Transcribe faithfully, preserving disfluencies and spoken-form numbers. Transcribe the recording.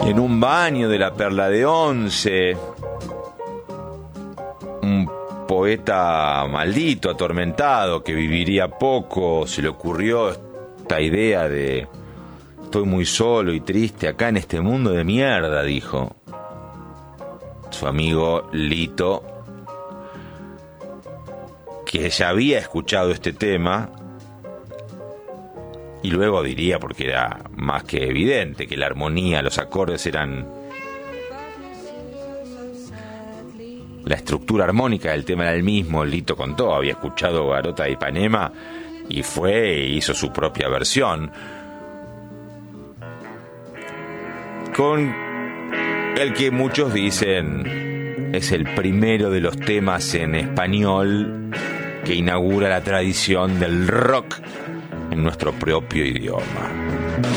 En un baño de la Perla de Once, un poeta maldito, atormentado, que viviría poco, se le ocurrió esta idea de: estoy muy solo y triste acá en este mundo de mierda, dijo. Su amigo Lito, que ya había escuchado este tema, y luego diría, porque era más que evidente, que la armonía, los acordes eran... la estructura armónica del tema era el mismo. Lito contó, había escuchado Garota de Ipanema y fue e hizo su propia versión, con el que muchos dicen es el primero de los temas en español que inaugura la tradición del rock en nuestro propio idioma.